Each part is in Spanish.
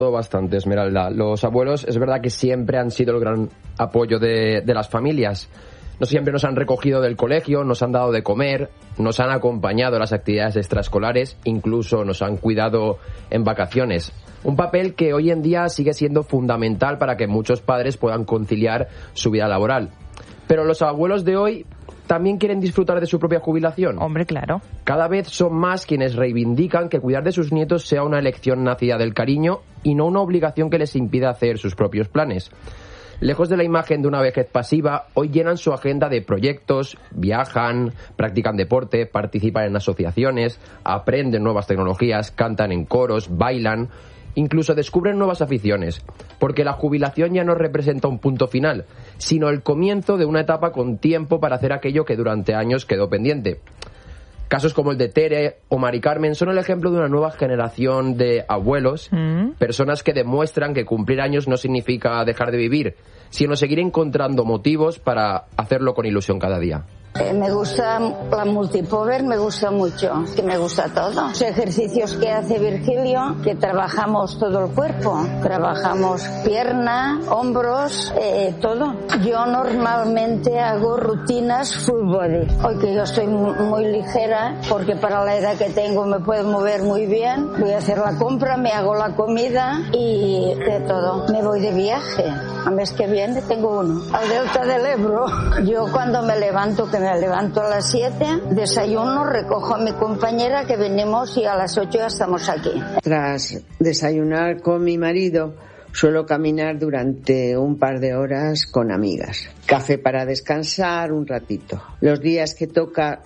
Bastante, Esmeralda. Los abuelos es verdad que siempre han sido el gran apoyo de las familias. No siempre nos han recogido del colegio, nos han dado de comer, nos han acompañado a las actividades extraescolares, incluso nos han cuidado en vacaciones. Un papel que hoy en día sigue siendo fundamental para que muchos padres puedan conciliar su vida laboral. Pero los abuelos de hoy también quieren disfrutar de su propia jubilación. Hombre, claro. Cada vez son más quienes reivindican que cuidar de sus nietos sea una elección nacida del cariño y no una obligación que les impida hacer sus propios planes. Lejos de la imagen de una vejez pasiva, hoy llenan su agenda de proyectos, viajan, practican deporte, participan en asociaciones, aprenden nuevas tecnologías, cantan en coros, bailan, incluso descubren nuevas aficiones, porque la jubilación ya no representa un punto final, sino el comienzo de una etapa con tiempo para hacer aquello que durante años quedó pendiente. Casos como el de Tere o Mari Carmen son el ejemplo de una nueva generación de abuelos, personas que demuestran que cumplir años no significa dejar de vivir, sino seguir encontrando motivos para hacerlo con ilusión cada día. Me gusta la multipower, me gusta mucho, que me gusta todo. Los ejercicios que hace Virgilio, que trabajamos todo el cuerpo, trabajamos pierna, hombros, todo. Yo normalmente hago rutinas full body. Hoy que yo estoy muy ligera, porque para la edad que tengo me puedo mover muy bien, voy a hacer la compra, me hago la comida y de todo. Me voy de viaje. El mes que viene tengo uno, al Delta del Ebro. Yo cuando me levanto a las 7, desayuno, recojo a mi compañera que venimos y a las 8 ya estamos aquí. Tras desayunar con mi marido, suelo caminar durante un par de horas con amigas. Café para descansar un ratito. Los días que toca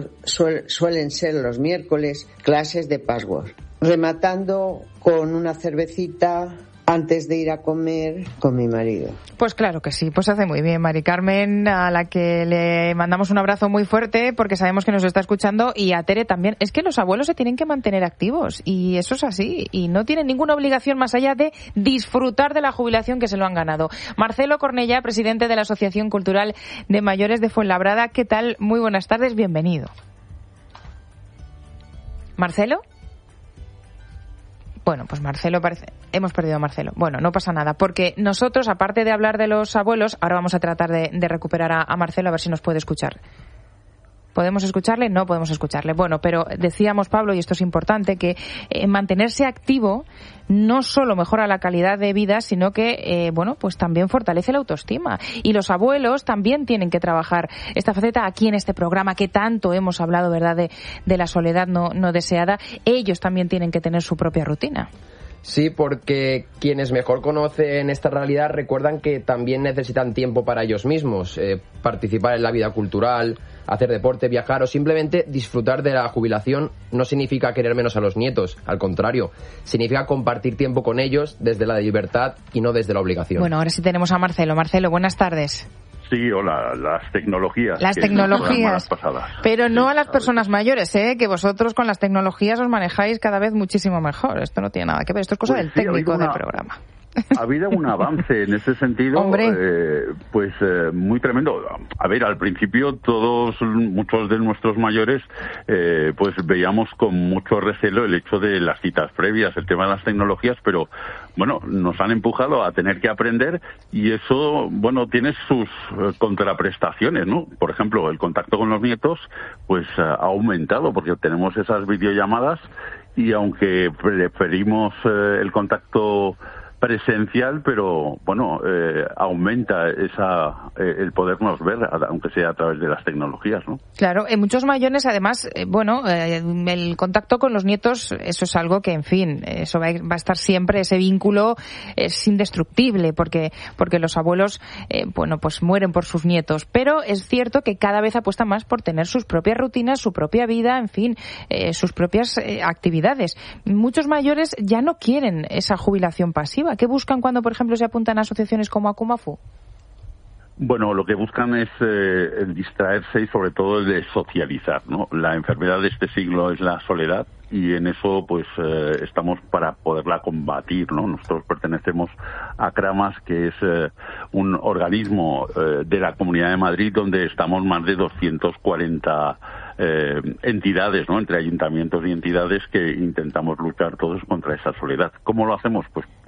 suelen ser los miércoles, clases de password. Rematando con una cervecita antes de ir a comer con mi marido. Pues claro que sí, pues hace muy bien Mari Carmen, a la que le mandamos un abrazo muy fuerte porque sabemos que nos está escuchando, y a Tere también. Es que los abuelos se tienen que mantener activos y eso es así, y no tienen ninguna obligación más allá de disfrutar de la jubilación que se lo han ganado. Marcelo Cornellá, presidente de la Asociación Cultural de Mayores de Fuenlabrada, ¿qué tal? Muy buenas tardes, bienvenido. ¿Marcelo? Bueno, pues Marcelo hemos perdido a Marcelo. Bueno, no pasa nada, porque nosotros, aparte de hablar de los abuelos, ahora vamos a tratar de recuperar a Marcelo, a ver si nos puede escuchar. ¿Podemos escucharle? No podemos escucharle. Bueno, pero decíamos, Pablo, y esto es importante, que mantenerse activo no solo mejora la calidad de vida, sino que, pues también fortalece la autoestima. Y los abuelos también tienen que trabajar esta faceta aquí en este programa que tanto hemos hablado, ¿verdad?, de la soledad no deseada. Ellos también tienen que tener su propia rutina. Sí, porque quienes mejor conocen esta realidad recuerdan que también necesitan tiempo para ellos mismos, participar en la vida cultural, hacer deporte, viajar o simplemente disfrutar de la jubilación no significa querer menos a los nietos, al contrario, significa compartir tiempo con ellos desde la libertad y no desde la obligación. Bueno, ahora sí tenemos a Marcelo. Marcelo, buenas tardes. Sí, hola, las tecnologías. Las tecnologías, pero no a las personas mayores, que vosotros con las tecnologías os manejáis cada vez muchísimo mejor. Esto no tiene nada que ver, esto es cosa del técnico del programa. Ha habido un avance en ese sentido, muy tremendo. A ver, al principio muchos de nuestros mayores, veíamos con mucho recelo el hecho de las citas previas, el tema de las tecnologías, pero bueno, nos han empujado a tener que aprender y eso, tiene sus contraprestaciones, ¿no? Por ejemplo, el contacto con los nietos, ha aumentado porque tenemos esas videollamadas y aunque preferimos el contacto presencial, pero aumenta el podernos ver, aunque sea a través de las tecnologías, ¿no? Claro, en muchos mayores, además, el contacto con los nietos, eso es algo que, en fin, eso va a estar siempre, ese vínculo es indestructible, porque los abuelos, mueren por sus nietos, pero es cierto que cada vez apuestan más por tener sus propias rutinas, su propia vida, en fin, sus propias actividades. Muchos mayores ya no quieren esa jubilación pasiva. ¿Qué buscan cuando, por ejemplo, se apuntan a asociaciones como Akumafu? Bueno, lo que buscan es el distraerse y sobre todo el de socializar, ¿no? La enfermedad de este siglo es la soledad y en eso estamos para poderla combatir, ¿no? Nosotros pertenecemos a CRAMAS, que es un organismo de la Comunidad de Madrid donde estamos más de 240 entidades, ¿no? Entre ayuntamientos y entidades que intentamos luchar todos contra esa soledad. ¿Cómo lo hacemos? Pues